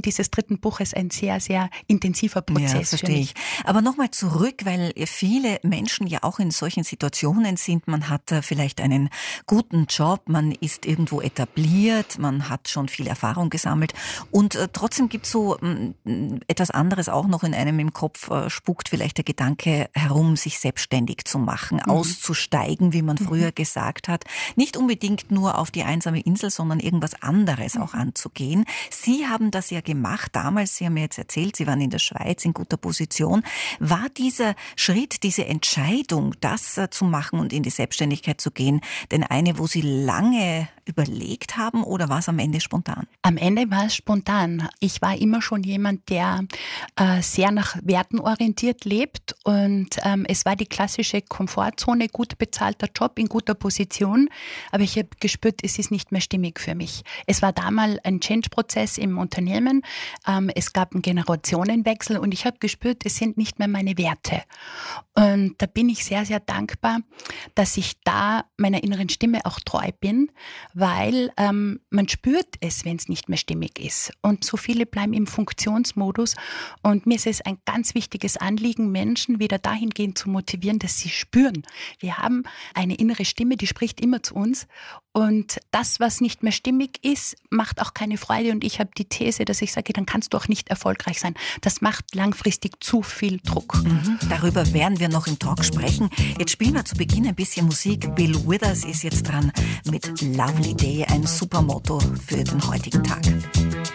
dieses dritten Buches ein sehr, sehr intensiver Prozess. Ja, verstehe ich. Aber nochmal zurück, weil viele Menschen ja auch in solchen Situationen sind. Man hat vielleicht einen guten Job, man ist irgendwo etabliert, man hat schon viel Erfahrung gesammelt und trotzdem gibt es so etwas anderes auch noch in einem im Kopf, spukt vielleicht der Gedanke herum, sich selbstständig zu machen, auszusteigen, wie man früher gesagt hat. Nicht unbedingt nur auf die einsame Insel, sondern irgendwas anderes auch anzugehen. Sie haben das ja gemacht damals, Sie haben mir jetzt erzählt, Sie waren in der Schweiz in guter Position. War dieser Schritt, diese Entscheidung, das zu machen und in die Selbstständigkeit zu gehen, denn eine, wo Sie lange überlegt haben oder war es am Ende spontan? Am Ende war es spontan. Ich war immer schon jemand, der sehr nach Werten orientiert lebt und es war die klassische Komfortzone, gut bezahlter Job in guter Position, aber ich habe gespürt, es ist nicht mehr stimmig für mich. Es war damals ein Change-Prozess im Unternehmen, es gab einen Generationenwechsel und ich habe gespürt, es sind nicht mehr meine Werte. Und da bin ich sehr, sehr dankbar, dass ich da meiner inneren Stimme auch treu bin, weil man spürt es, wenn es nicht mehr stimmig ist. Und so viele bleiben im Funktionsmodus. Und mir ist es ein ganz wichtiges Anliegen, Menschen wieder dahingehend zu motivieren, dass sie spüren. Wir haben eine innere Stimme, die spricht immer zu uns. Und das, was nicht mehr stimmig ist, macht auch keine Freude. Und ich habe die These, dass ich sage, dann kannst du auch nicht erfolgreich sein. Das macht langfristig zu viel Druck. Darüber werden wir noch im Talk sprechen. Jetzt spielen wir zu Beginn ein bisschen Musik. Bill Withers ist jetzt dran mit Lovely Day, ein super Motto für den heutigen Tag.